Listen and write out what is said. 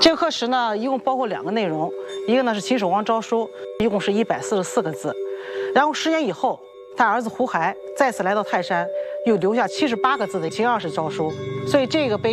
这个课时呢，一共包括2个内容，一个呢是秦始皇诏书，一共是144个字。然后10年以后，他儿子胡亥再次来到泰山，又留下78个字的秦二世诏书。所以这个碑。